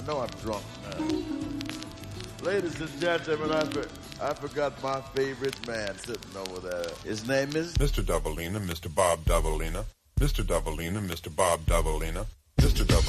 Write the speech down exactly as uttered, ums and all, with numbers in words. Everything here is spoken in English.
know I'm drunk now. Ladies and gentlemen, I, for, I forgot my favorite man sitting over there. His name is Mister Doubleina, Mister Bob Doubleina. Mister Doubleina, Mister Bob Doubleina. Mister Doubleina.